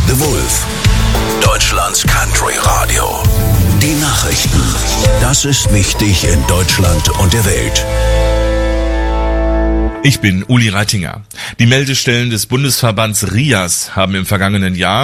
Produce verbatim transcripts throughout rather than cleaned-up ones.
The Wolf, Deutschlands Country Radio. Die Nachrichten. Das ist wichtig in Deutschland und der Welt. Ich bin Uli Reitinger. Die Meldestellen des Bundesverbands R I A S haben im vergangenen Jahr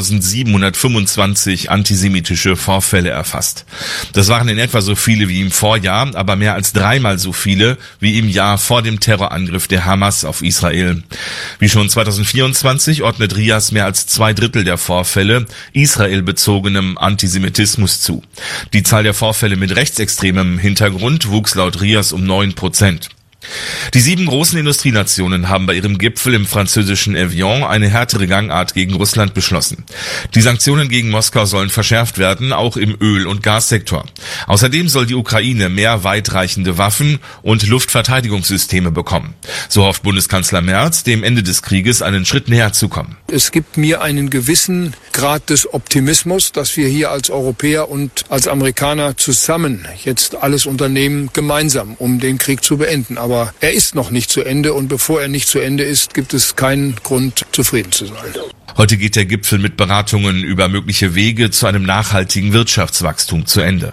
achttausendsiebenhundertfünfundzwanzig antisemitische Vorfälle erfasst. Das waren in etwa so viele wie im Vorjahr, aber mehr als dreimal so viele wie im Jahr vor dem Terrorangriff der Hamas auf Israel. Wie schon zweitausendvierundzwanzig ordnet R I A S mehr als zwei Drittel der Vorfälle israelbezogenem Antisemitismus zu. Die Zahl der Vorfälle mit rechtsextremem Hintergrund wuchs laut R I A S um neun Prozent. Die sieben großen Industrienationen haben bei ihrem Gipfel im französischen Evian eine härtere Gangart gegen Russland beschlossen. Die Sanktionen gegen Moskau sollen verschärft werden, auch im Öl- und Gassektor. Außerdem soll die Ukraine mehr weitreichende Waffen und Luftverteidigungssysteme bekommen. So hofft Bundeskanzler Merz, dem Ende des Krieges einen Schritt näher zu kommen. Es gibt mir einen gewissen Grad des Optimismus, dass wir hier als Europäer und als Amerikaner zusammen jetzt alles unternehmen, gemeinsam, um den Krieg zu beenden. Aber Aber er ist noch nicht zu Ende und bevor er nicht zu Ende ist, gibt es keinen Grund, zufrieden zu sein. Heute geht der Gipfel mit Beratungen über mögliche Wege zu einem nachhaltigen Wirtschaftswachstum zu Ende.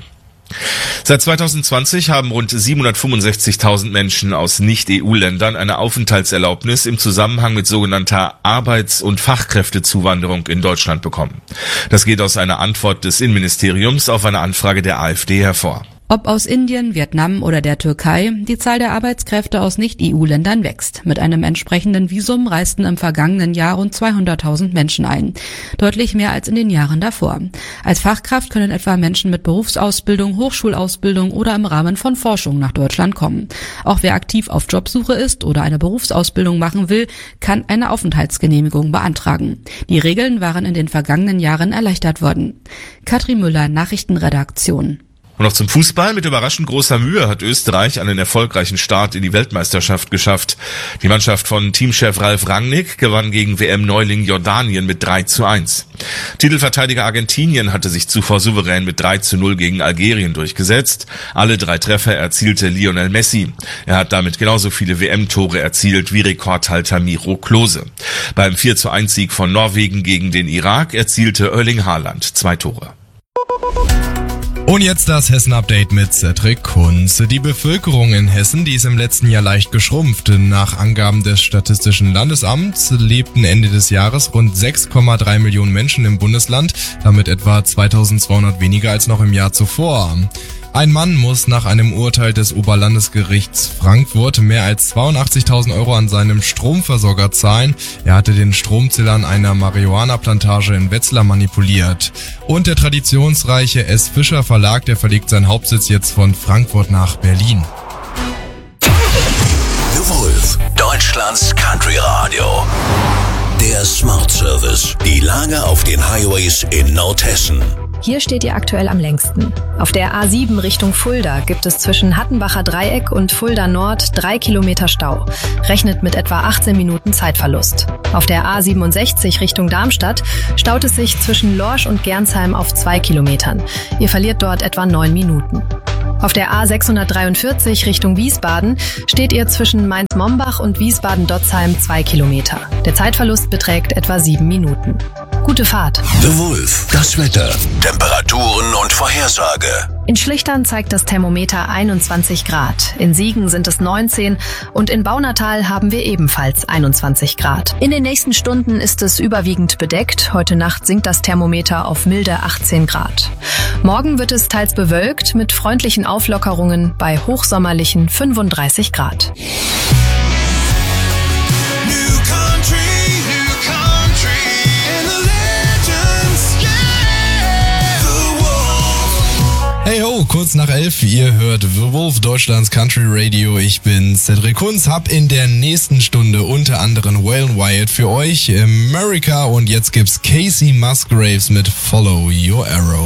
Seit zweitausendzwanzig haben rund siebenhundertfünfundsechzigtausend Menschen aus Nicht-E U-Ländern eine Aufenthaltserlaubnis im Zusammenhang mit sogenannter Arbeits- und Fachkräftezuwanderung in Deutschland bekommen. Das geht aus einer Antwort des Innenministeriums auf eine Anfrage der AfD hervor. Ob aus Indien, Vietnam oder der Türkei, die Zahl der Arbeitskräfte aus Nicht-E U-Ländern wächst. Mit einem entsprechenden Visum reisten im vergangenen Jahr rund zweihunderttausend Menschen ein. Deutlich mehr als in den Jahren davor. Als Fachkraft können etwa Menschen mit Berufsausbildung, Hochschulausbildung oder im Rahmen von Forschung nach Deutschland kommen. Auch wer aktiv auf Jobsuche ist oder eine Berufsausbildung machen will, kann eine Aufenthaltsgenehmigung beantragen. Die Regeln waren in den vergangenen Jahren erleichtert worden. Katrin Müller, Nachrichtenredaktion. Und noch zum Fußball. Mit überraschend großer Mühe hat Österreich einen erfolgreichen Start in die Weltmeisterschaft geschafft. Die Mannschaft von Teamchef Ralf Rangnick gewann gegen W M-Neuling Jordanien mit drei zu eins. Titelverteidiger Argentinien hatte sich zuvor souverän mit drei zu null gegen Algerien durchgesetzt. Alle drei Treffer erzielte Lionel Messi. Er hat damit genauso viele W M-Tore erzielt wie Rekordhalter Miro Klose. Beim vier zu eins Sieg von Norwegen gegen den Irak erzielte Erling Haaland zwei Tore. Und jetzt das Hessen-Update mit Cedric Kunz. Die Bevölkerung in Hessen, die ist im letzten Jahr leicht geschrumpft. Nach Angaben des Statistischen Landesamts lebten Ende des Jahres rund sechs Komma drei Millionen Menschen im Bundesland, damit etwa zweitausendzweihundert weniger als noch im Jahr zuvor. Ein Mann muss nach einem Urteil des Oberlandesgerichts Frankfurt mehr als zweiundachtzigtausend Euro an seinem Stromversorger zahlen. Er hatte den Stromzähler einer Marihuana-Plantage in Wetzlar manipuliert. Und der traditionsreiche S. Fischer Verlag, der verlegt seinen Hauptsitz jetzt von Frankfurt nach Berlin. The Wolf, Deutschlands Country Radio. Der Smart Service. Die Lage auf den Highways in Nordhessen. Hier steht ihr aktuell am längsten. Auf der A sieben Richtung Fulda gibt es zwischen Hattenbacher Dreieck und Fulda Nord drei Kilometer Stau. Rechnet mit etwa achtzehn Minuten Zeitverlust. Auf der A siebenundsechzig Richtung Darmstadt staut es sich zwischen Lorsch und Gernsheim auf zwei Kilometern. Ihr verliert dort etwa neun Minuten. Auf der A sechshundertdreiundvierzig Richtung Wiesbaden steht ihr zwischen Mainz-Mombach und Wiesbaden-Dotzheim zwei Kilometer. Der Zeitverlust beträgt etwa sieben Minuten. Gute Fahrt. The Wolf, das Wetter, Temperaturen und Vorhersage. In Schlichtern zeigt das Thermometer einundzwanzig Grad. In Siegen sind es neunzehn und in Baunatal haben wir ebenfalls einundzwanzig Grad. In den nächsten Stunden ist es überwiegend bedeckt. Heute Nacht sinkt das Thermometer auf milde achtzehn Grad. Morgen wird es teils bewölkt mit freundlichen Auflockerungen bei hochsommerlichen fünfunddreißig Grad. Hey ho, kurz nach elf, ihr hört The Wolf, Deutschlands Country Radio. Ich bin Cedric Kunz, hab in der nächsten Stunde unter anderem Waylon Wyatt für euch, America, und jetzt gibt's Casey Musgraves mit Follow Your Arrow.